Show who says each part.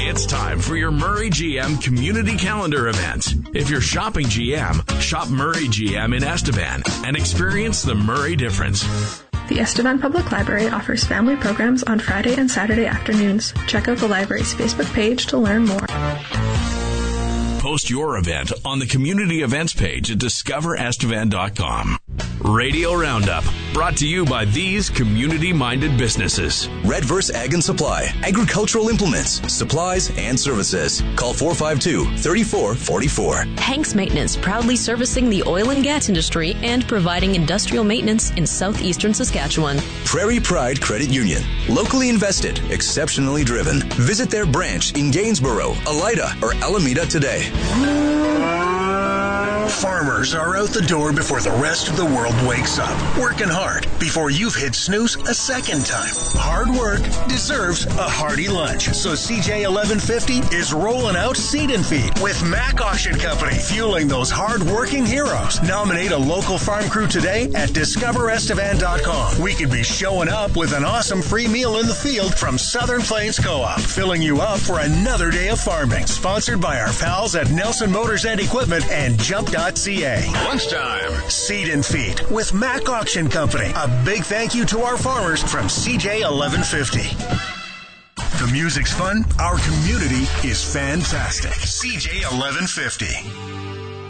Speaker 1: It's time for your Murray GM Community Calendar event. If you're shopping GM, shop Murray GM in Estevan and experience the Murray difference.
Speaker 2: The Estevan Public Library offers family programs on Friday and Saturday afternoons. Check out the library's Facebook page to learn more.
Speaker 1: Post your event on the community events page at discoverestevan.com. Radio Roundup, brought to you by these community-minded businesses.
Speaker 3: Redverse Ag and Supply, agricultural implements, supplies, and services. Call 452-3444.
Speaker 4: Hanks Maintenance, proudly servicing the oil and gas industry and providing industrial maintenance in southeastern Saskatchewan.
Speaker 3: Prairie Pride Credit Union, locally invested, exceptionally driven. Visit their branch in Gainsborough, Elida, or Alameda today.
Speaker 5: Farmers are out the door before the rest of the world wakes up, working hard before you've hit snooze a second time. Hard work deserves a hearty lunch, so CJ 1150 is rolling out Seed and Feed with Mac Auction Company, fueling those hard-working heroes. Nominate a local farm crew today at discoverestevan.com. We could be showing up with an awesome free meal in the field from Southern Plains Co-op, filling you up for another day of farming. Sponsored by our pals at Nelson Motors and Equipment and Jump.ca.
Speaker 1: Lunchtime.
Speaker 5: Seed and Feed with Mac Auction Company. A big thank you to our farmers from CJ 1150. The music's fun. Our community is fantastic. CJ 1150.